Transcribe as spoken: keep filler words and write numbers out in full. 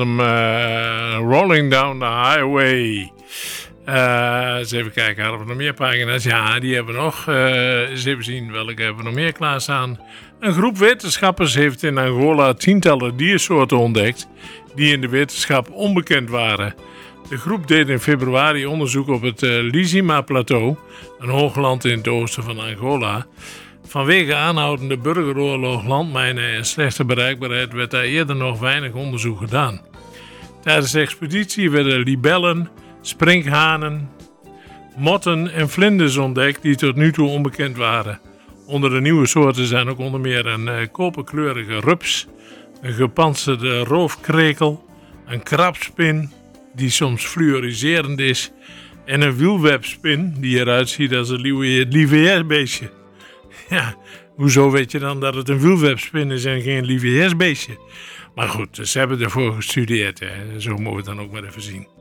Uh, Rolling Down the Highway. Uh, eens even kijken, hadden we nog meer pagina's? Ja, die hebben we nog. Uh, eens even zien welke hebben we nog meer klaarstaan. Een groep wetenschappers heeft in Angola tientallen diersoorten ontdekt die in de wetenschap onbekend waren. De groep deed in februari onderzoek op het uh, Lizima-plateau, een hoogland in het oosten van Angola. Vanwege aanhoudende burgeroorlog, landmijnen en slechte bereikbaarheid werd daar eerder nog weinig onderzoek gedaan. Tijdens de expeditie werden libellen, sprinkhanen, motten en vlinders ontdekt die tot nu toe onbekend waren. Onder de nieuwe soorten zijn ook onder meer een uh, koperkleurige rups, een gepantserde roofkrekel, een krabspin die soms fluoriserend is en een wielwebspin die eruit ziet als een lieveheersbeestje. Ja, hoezo weet je dan dat het een wielwebspin is en geen lieveheersbeestje? Maar goed, ze hebben ervoor gestudeerd, hè. Zo moeten we het dan ook maar even zien.